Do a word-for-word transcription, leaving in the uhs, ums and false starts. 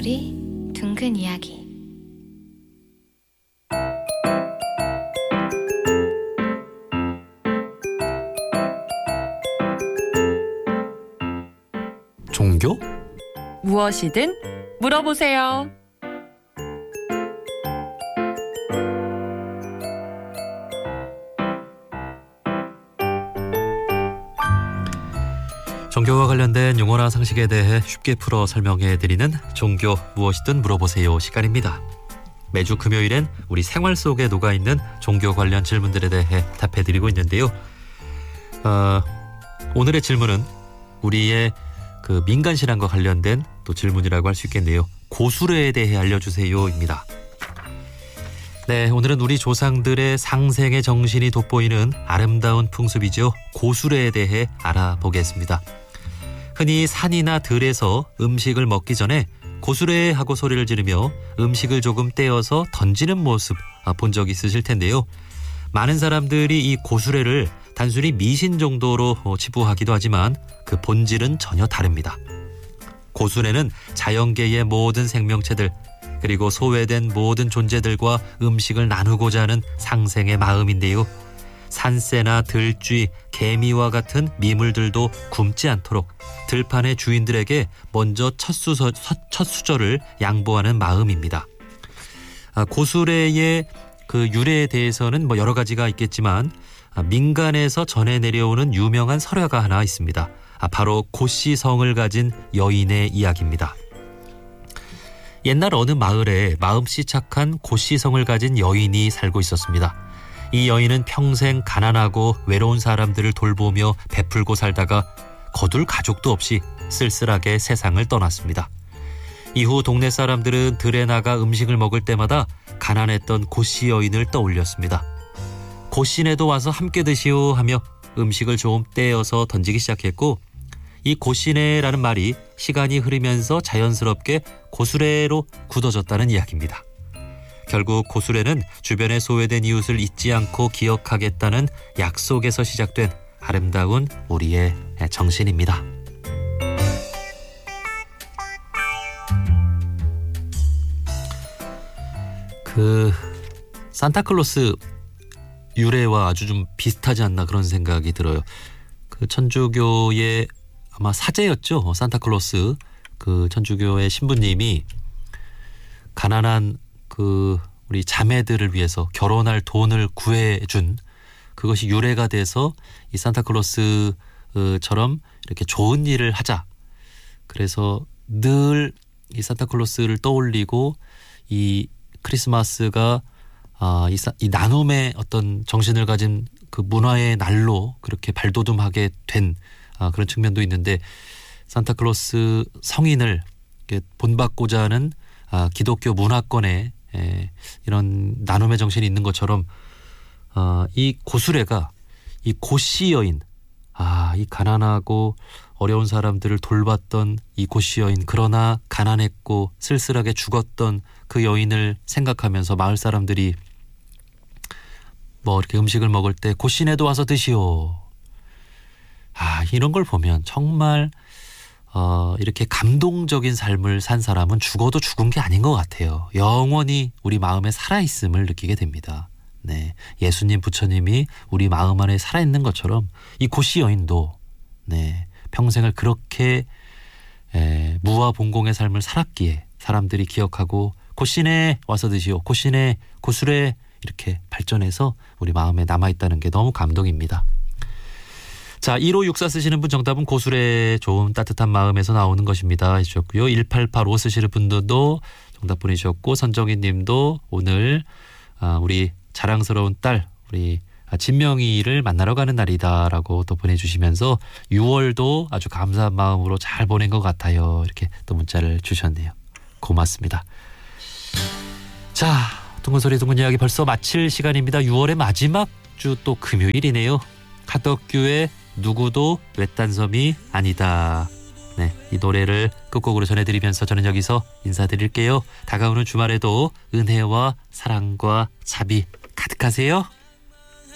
소리 둥근 이야기. 종교? 무엇이든 물어보세요. 종교와 관련된 용어나 상식에 대해 쉽게 풀어 설명해드리는 종교 무엇이든 물어보세요 시간입니다. 매주 금요일엔 우리 생활 속에 녹아있는 종교 관련 질문들에 대해 답해드리고 있는데요. 어, 오늘의 질문은 우리의 그 민간신앙과 관련된 또 질문이라고 할 수 있겠네요. 고수례에 대해 알려주세요입니다. 네, 오늘은 우리 조상들의 상생의 정신이 돋보이는 아름다운 풍습이죠. 고수례에 대해 알아보겠습니다. 흔히 산이나 들에서 음식을 먹기 전에 고수례 하고 소리를 지르며 음식을 조금 떼어서 던지는 모습 본 적 있으실 텐데요. 많은 사람들이 이 고수례를 단순히 미신 정도로 치부하기도 하지만 그 본질은 전혀 다릅니다. 고수례는 자연계의 모든 생명체들 그리고 소외된 모든 존재들과 음식을 나누고자 하는 상생의 마음인데요. 산새나 들쥐, 개미와 같은 미물들도 굶지 않도록 들판의 주인들에게 먼저 첫, 수서, 첫 수저를 양보하는 마음입니다. 아, 고수례의 그 유래에 대해서는 뭐 여러 가지가 있겠지만 아, 민간에서 전해 내려오는 유명한 설화가 하나 있습니다. 아, 바로 고씨성을 가진 여인의 이야기입니다. 옛날 어느 마을에 마음씨 착한 고씨성을 가진 여인이 살고 있었습니다. 이 여인은 평생 가난하고 외로운 사람들을 돌보며 베풀고 살다가 거둘 가족도 없이 쓸쓸하게 세상을 떠났습니다. 이후 동네 사람들은 들에 나가 음식을 먹을 때마다 가난했던 고씨 여인을 떠올렸습니다. 고씨네도 와서 함께 드시오 하며 음식을 좀 떼어서 던지기 시작했고 이 고씨네라는 말이 시간이 흐르면서 자연스럽게 고수례로 굳어졌다는 이야기입니다. 결국 고수례는 주변에 소외된 이웃을 잊지 않고 기억하겠다는 약속에서 시작된 아름다운 우리의 정신입니다. 그 산타클로스 유래와 아주 좀 비슷하지 않나 그런 생각이 들어요. 그 천주교의 아마 사제였죠. 산타클로스 그 천주교의 신부님이 가난한 그 우리 자매들을 위해서 결혼할 돈을 구해준 그것이 유래가 돼서 이 산타클로스처럼 이렇게 좋은 일을 하자. 그래서 늘 이 산타클로스를 떠올리고 이 크리스마스가 아, 이, 이 나눔의 어떤 정신을 가진 그 문화의 날로 그렇게 발돋움하게 된 아, 그런 측면도 있는데 산타클로스 성인을 본받고자 하는 아, 기독교 문화권에 에, 이런 나눔의 정신이 있는 것처럼 아, 이 고수례가 이 고씨 여인, 아, 이 가난하고 어려운 사람들을 돌봤던 이 고씨 여인, 그러나 가난했고 쓸쓸하게 죽었던 그 여인을 생각하면서 마을 사람들이 뭐 이렇게 음식을 먹을 때 고씨네도 와서 드시오. 아, 이런 걸 보면 정말 어, 이렇게 감동적인 삶을 산 사람은 죽어도 죽은 게 아닌 것 같아요. 영원히 우리 마음에 살아있음을 느끼게 됩니다. 네, 예수님 부처님이 우리 마음 안에 살아있는 것처럼 이 고씨 여인도 네, 평생을 그렇게 에, 무아봉공의 삶을 살았기에 사람들이 기억하고 고씨네 와서 드시오, 고씨네 고수례 이렇게 발전해서 우리 마음에 남아있다는 게 너무 감동입니다. 자, 일오육사 쓰시는 분 정답은 고수례 좋은 따뜻한 마음에서 나오는 것입니다 해주셨고요. 일팔팔오 쓰시는 분들도 정답 보내주셨고 선정희 님도 오늘 아, 우리 자랑스러운 딸 우리 진명이를 만나러 가는 날이다라고 또 보내주시면서 유월도 아주 감사한 마음으로 잘 보낸 것 같아요. 이렇게 또 문자를 주셨네요. 고맙습니다. 자, 둥근소리 둥근 이야기 벌써 마칠 시간입니다. 유월의 마지막 주 또 금요일이네요. 하덕규의 누구도 외딴 섬이 아니다. 네, 이 노래를 끝곡으로 전해드리면서 저는 여기서 인사드릴게요. 다가오는 주말에도 은혜와 사랑과 자비 가득하세요.